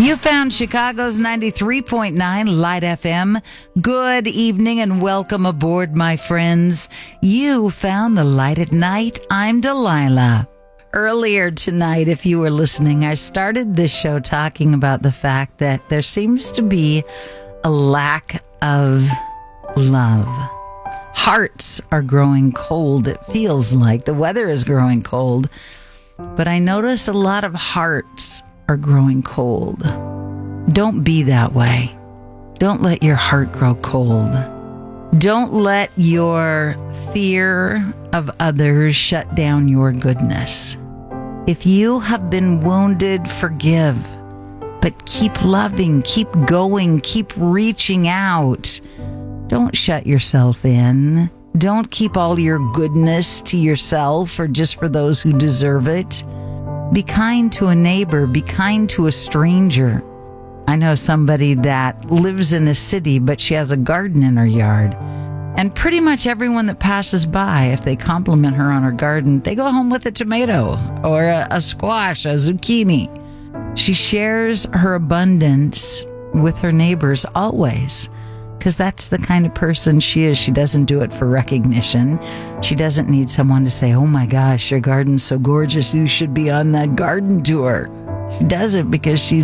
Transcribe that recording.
You found Chicago's 93.9 Light FM. Good evening and welcome aboard, my friends. You found the light at night. I'm Delilah. Earlier tonight, if you were listening, I started this show talking about the fact that there seems to be a lack of love. Hearts are growing cold. It feels like the weather is growing cold, but I notice a lot of hearts are growing cold. Don't be that way. Don't let your heart grow cold. Don't let your fear of others shut down your goodness. If you have been wounded, forgive. But keep loving, keep going, keep reaching out. Don't shut yourself in. Don't keep all your goodness to yourself or just for those who deserve it. Be kind to a neighbor. Be kind to a stranger. I know somebody that lives in a city, but she has a garden in her yard. And pretty much everyone that passes by, if they compliment her on her garden, they go home with a tomato or a squash, a zucchini. She shares her abundance with her neighbors always, because that's the kind of person she is. She doesn't do it for recognition. She doesn't need someone to say, oh my gosh, your garden's so gorgeous, you should be on that garden tour. She does it because she's